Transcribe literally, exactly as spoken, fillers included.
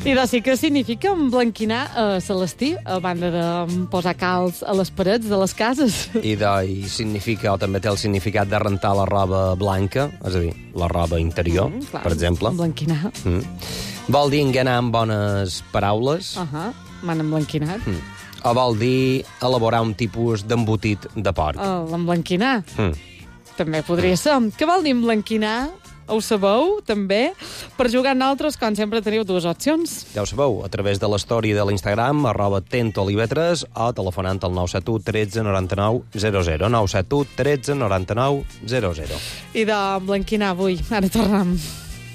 I doncs sí que significa emblanquinar a Celestí, a banda de posar calç a les parets de les cases. I, de, I significa, o també té el significat de rentar la roba blanca, és a dir, la roba interior, mm, clar, per exemple. Emblanquinar. Mm. Vol dir enganar amb bones paraules. Uh -huh. M'han emblanquinat. Mm. O vol dir elaborar un tipus d'embotit de porc. Uh, L'emblanquinar. Mm. També podria ser. Què vol dir emblanquinar? Ho sabeu, també? Per jugar en altres, com sempre, teniu dues opcions. Ja ho sabeu, a través de l'història de l'Instagram, arroba tentolivetres, o telefonant al nou set u tretze noranta-nou zero zero. nou set u tretze noranta-nou zero zero. I de blanquinar avui. Ara tornem.